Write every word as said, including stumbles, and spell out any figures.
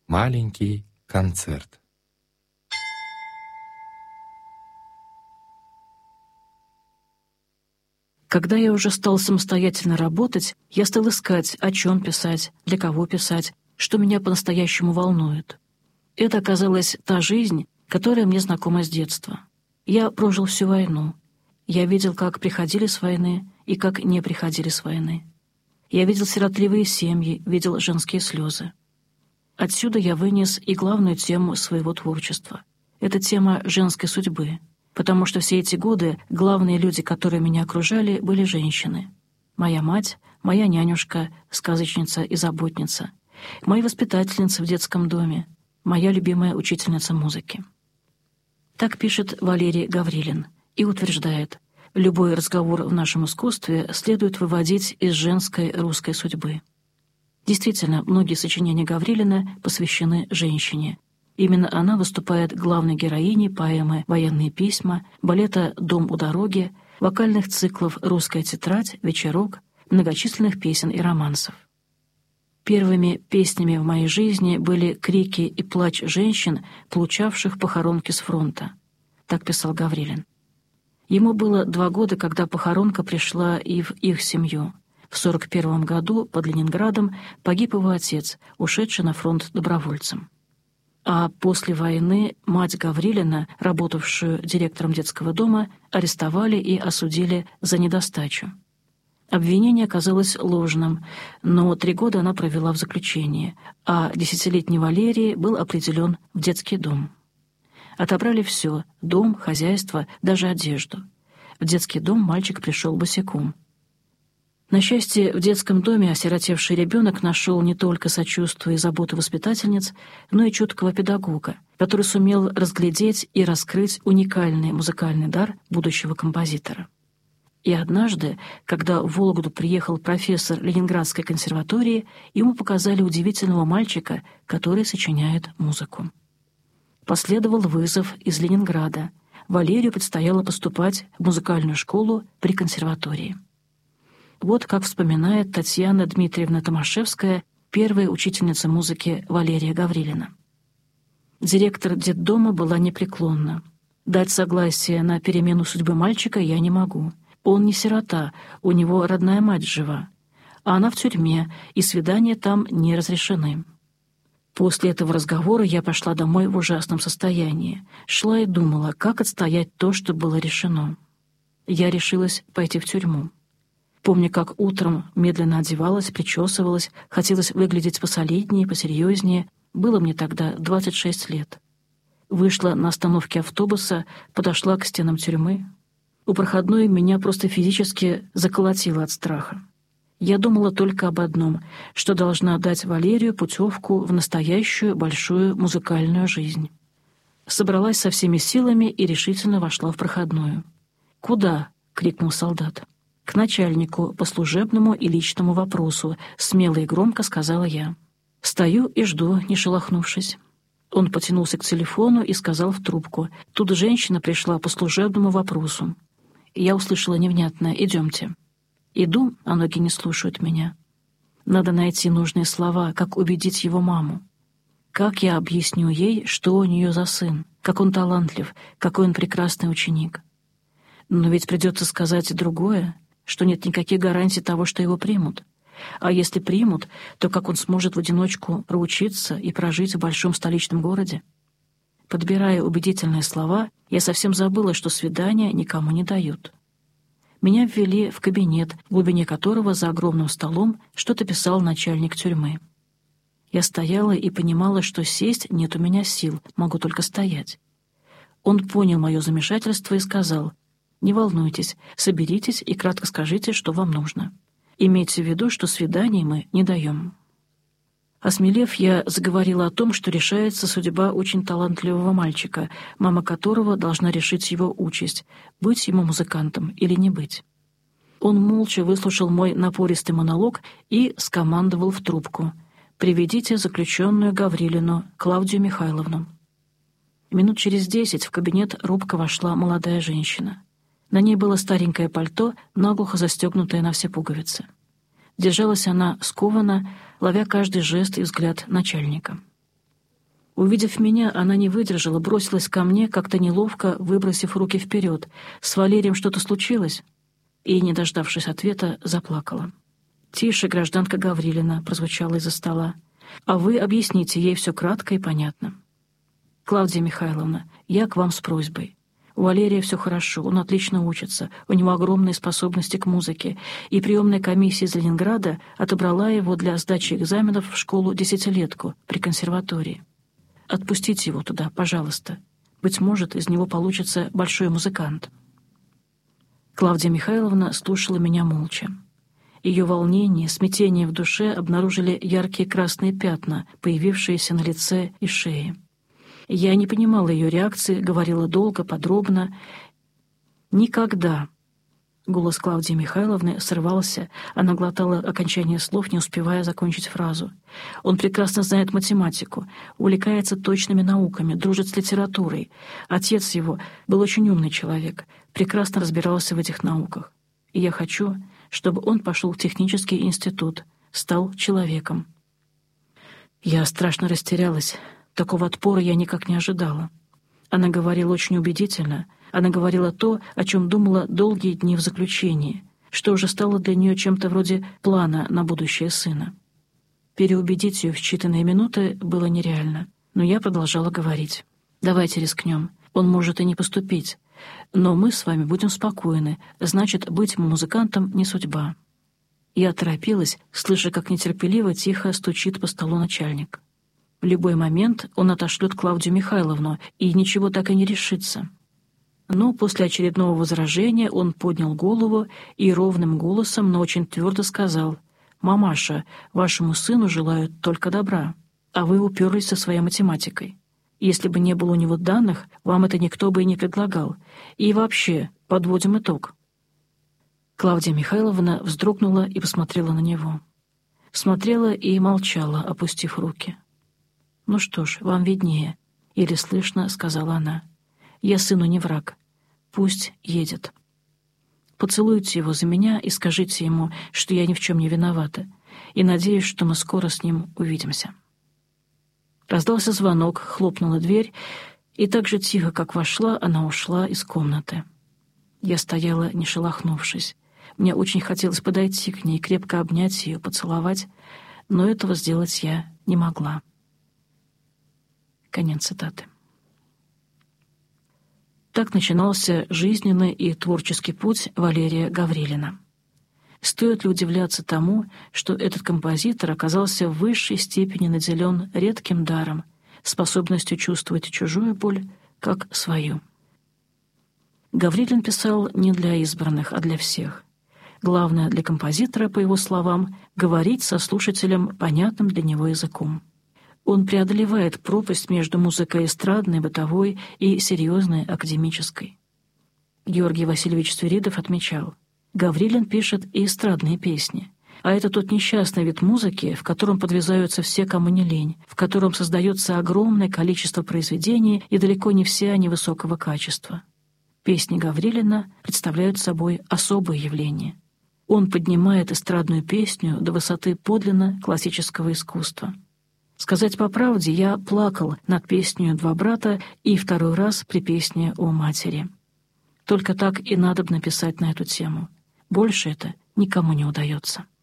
Маленький концерт. Когда я уже стал самостоятельно работать, я стал искать, о чем писать, для кого писать, что меня по-настоящему волнует. Это оказалась та жизнь, которая мне знакома с детства. Я прожил всю войну. Я видел, как приходили с войны и как не приходили с войны. Я видел сиротливые семьи, видел женские слезы. Отсюда я вынес и главную тему своего творчества. Это тема женской судьбы, потому что все эти годы главные люди, которые меня окружали, были женщины. Моя мать, моя нянюшка, сказочница и заботница, мои воспитательницы в детском доме, моя любимая учительница музыки. Так пишет Валерий Гаврилин и утверждает: любой разговор в нашем искусстве следует выводить из женской русской судьбы. Действительно, многие сочинения Гаврилина посвящены женщине. Именно она выступает главной героиней поэмы «Военные письма», балета «Дом у дороги», вокальных циклов «Русская тетрадь», «Вечерок», многочисленных песен и романсов. Первыми песнями в моей жизни были крики и плач женщин, получавших похоронки с фронта. Так писал Гаврилин. Ему было два года, когда похоронка пришла и в их семью. В сорок первом году под Ленинградом погиб его отец, ушедший на фронт добровольцем. А после войны мать Гаврилина, работавшую директором детского дома, арестовали и осудили за недостачу. Обвинение оказалось ложным, но три года она провела в заключении, а десятилетний Валерий был определен в детский дом. Отобрали все — дом, хозяйство, даже одежду. В детский дом мальчик пришел босиком. На счастье, в детском доме осиротевший ребенок нашел не только сочувствие и заботу воспитательниц, но и чуткого педагога, который сумел разглядеть и раскрыть уникальный музыкальный дар будущего композитора. И однажды, когда в Вологду приехал профессор Ленинградской консерватории, ему показали удивительного мальчика, который сочиняет музыку. Последовал вызов из Ленинграда. Валерию предстояло поступать в музыкальную школу при консерватории. Вот как вспоминает Татьяна Дмитриевна Томашевская, первая учительница музыки Валерия Гаврилина. Директор детдома была непреклонна. Дать согласие на перемену судьбы мальчика я не могу. Он не сирота, у него родная мать жива. А она в тюрьме, и свидания там не разрешены. После этого разговора я пошла домой в ужасном состоянии. Шла и думала, как отстоять то, что было решено. Я решилась пойти в тюрьму. Помню, как утром медленно одевалась, причесывалась, хотелось выглядеть посолиднее, посерьезнее. Было мне тогда двадцать шесть лет. Вышла на остановке автобуса, подошла к стенам тюрьмы. У проходной меня просто физически заколотило от страха. Я думала только об одном, что должна дать Валерию путевку в настоящую большую музыкальную жизнь. Собралась со всеми силами и решительно вошла в проходную. «Куда?» — крикнул солдат. «К начальнику по служебному и личному вопросу», — смело и громко сказала я. Стою и жду, не шелохнувшись. Он потянулся к телефону и сказал в трубку: «Тут женщина пришла по служебному вопросу». Я услышала невнятное: «Идемте». Иду, а ноги не слушают меня. Надо найти нужные слова, как убедить его маму. Как я объясню ей, что у нее за сын, как он талантлив, какой он прекрасный ученик. Но ведь придется сказать и другое, что нет никаких гарантий того, что его примут. А если примут, то как он сможет в одиночку проучиться и прожить в большом столичном городе? Подбирая убедительные слова, я совсем забыла, что свидания никому не дают. Меня ввели в кабинет, в глубине которого за огромным столом что-то писал начальник тюрьмы. Я стояла и понимала, что сесть нет у меня сил, могу только стоять. Он понял мое замешательство и сказал: «Не волнуйтесь, соберитесь и кратко скажите, что вам нужно. Имейте в виду, что свиданий мы не даем». Осмелев, я заговорила о том, что решается судьба очень талантливого мальчика, мама которого должна решить его участь, быть ему музыкантом или не быть. Он молча выслушал мой напористый монолог и скомандовал в трубку: «Приведите заключенную Гаврилину, Клавдию Михайловну». Минут через десять в кабинет робко вошла молодая женщина. На ней было старенькое пальто, наглухо застегнутое на все пуговицы. Держалась она скованно, ловя каждый жест и взгляд начальника. Увидев меня, она не выдержала, бросилась ко мне, как-то неловко, выбросив руки вперед. «С Валерием что-то случилось?» И, не дождавшись ответа, заплакала. «Тише, гражданка Гаврилина», — прозвучало из-за стола. «А вы объясните ей все кратко и понятно». «Клавдия Михайловна, я к вам с просьбой. У Валерия все хорошо, он отлично учится, у него огромные способности к музыке, и приемная комиссия из Ленинграда отобрала его для сдачи экзаменов в школу-десятилетку при консерватории. Отпустите его туда, пожалуйста. Быть может, из него получится большой музыкант». Клавдия Михайловна слушала меня молча. Ее волнение, смятение в душе обнаружили яркие красные пятна, появившиеся на лице и шее. Я не понимала ее реакции, говорила долго, подробно. «Никогда». Голос Клавдии Михайловны срывался, она глотала окончание слов, не успевая закончить фразу. «Он прекрасно знает математику, увлекается точными науками, дружит с литературой. Отец его был очень умный человек, прекрасно разбирался в этих науках. И я хочу, чтобы он пошел в технический институт, стал человеком». Я страшно растерялась. Такого отпора я никак не ожидала. Она говорила очень убедительно. Она говорила то, о чем думала долгие дни в заключении, что уже стало для нее чем-то вроде плана на будущее сына. Переубедить ее в считанные минуты было нереально, но я продолжала говорить. «Давайте рискнем. Он может и не поступить. Но мы с вами будем спокойны. Значит, быть музыкантом не судьба». Я торопилась, слыша, как нетерпеливо тихо стучит по столу начальник. В любой момент он отошлет Клавдию Михайловну, и ничего так и не решится. Но после очередного возражения он поднял голову и ровным голосом, но очень твердо сказал: «Мамаша, вашему сыну желают только добра, а вы уперлись со своей математикой. Если бы не было у него данных, вам это никто бы и не предлагал. И вообще, подводим итог». Клавдия Михайловна вздрогнула и посмотрела на него. Смотрела и молчала, опустив руки. «Ну что ж, вам виднее», — еле слышно сказала она. «Я сыну не враг. Пусть едет. Поцелуйте его за меня и скажите ему, что я ни в чем не виновата, и надеюсь, что мы скоро с ним увидимся». Раздался звонок, хлопнула дверь, и так же тихо, как вошла, она ушла из комнаты. Я стояла, не шелохнувшись. Мне очень хотелось подойти к ней, крепко обнять ее, поцеловать, но этого сделать я не могла. Конец цитаты. Так начинался жизненный и творческий путь Валерия Гаврилина. Стоит ли удивляться тому, что этот композитор оказался в высшей степени наделен редким даром, способностью чувствовать чужую боль как свою? Гаврилин писал не для избранных, а для всех. Главное для композитора, по его словам, говорить со слушателем понятным для него языком. Он преодолевает пропасть между музыкой эстрадной, бытовой и серьезной академической. Георгий Васильевич Свиридов отмечал: Гаврилин пишет и эстрадные песни, а это тот несчастный вид музыки, в котором подвязаются все, кому не лень, в котором создается огромное количество произведений, и далеко не все они высокого качества. Песни Гаврилина представляют собой особое явление. Он поднимает эстрадную песню до высоты подлинно классического искусства. Сказать по правде, я плакал над песней «Два брата» и второй раз при песне «О матери». Только так и надо написать на эту тему. Больше это никому не удается.